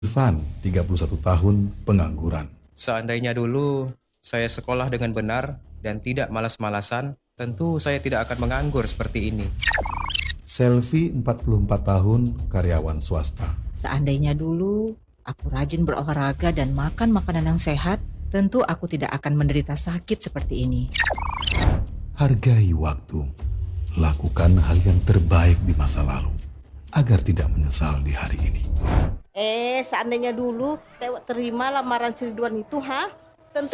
Irfan, 31 tahun, pengangguran. Seandainya dulu saya sekolah dengan benar dan tidak malas-malasan, tentu saya tidak akan menganggur seperti ini. Selvi, 44 tahun, karyawan swasta. Seandainya dulu aku rajin berolahraga dan makan makanan yang sehat, tentu aku tidak akan menderita sakit seperti ini. Hargai waktu. Lakukan hal yang terbaik di masa lalu, agar tidak menyesal di hari ini. Seandainya dulu Tewek terima lamaran si Ridwan itu,